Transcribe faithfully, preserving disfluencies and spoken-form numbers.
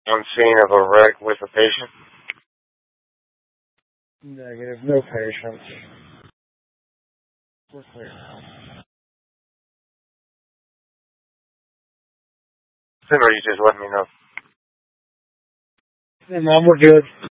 On scene of a wreck with a patient? Negative, no patients. We're clear now. Or you just let me know? And Mom, we're good.